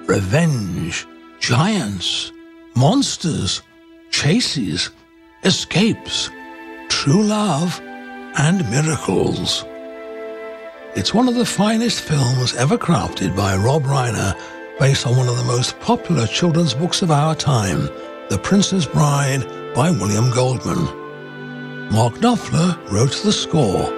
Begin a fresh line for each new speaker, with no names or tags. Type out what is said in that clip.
revenge, giants, monsters, chases, escapes, true love, and miracles. It's one of the finest films ever crafted by Rob Reiner, based on one of the most popular children's books of our time, The Princess Bride by William Goldman. Mark Knopfler wrote the score.